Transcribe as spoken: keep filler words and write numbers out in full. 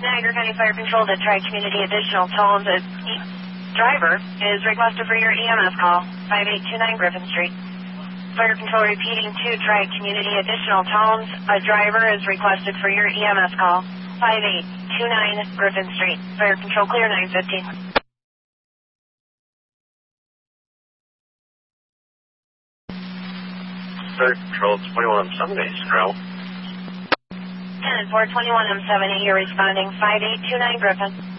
Niagara County Fire Control to Tri-Community Additional Tones. A driver is requested for your E M S call, five eight two nine Griffin Street. Fire Control repeating to Tri-Community Additional Tones. A driver is requested for your E M S call, five eight two nine Griffin Street. Fire Control clear nine fifteen. Fire Control twenty-one Sunday, Strow. ten and four twenty-one M seventy, you're responding five eight two nine Griffin.